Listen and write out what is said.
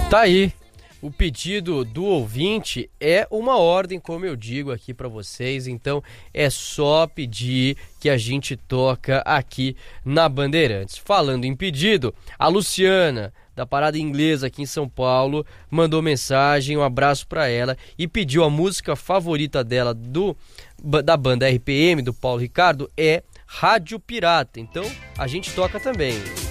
Tá aí. O pedido do ouvinte é uma ordem, como eu digo aqui para vocês, então é só pedir que a gente toca aqui na Bandeirantes. Falando em pedido, a Luciana, da Parada Inglesa aqui em São Paulo, mandou mensagem, um abraço para ela e pediu a música favorita dela da banda RPM, do Paulo Ricardo, é Rádio Pirata. Então a gente toca também.